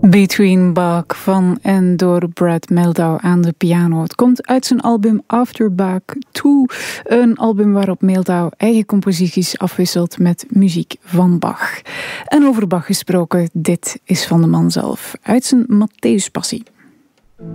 Between Bach van en door Brad Mehldau aan de piano. Het komt uit zijn album After Bach 2. Een album waarop Mehldau eigen composities afwisselt met muziek van Bach. En over Bach gesproken, dit is van de man zelf. Uit zijn Matthäuspassie.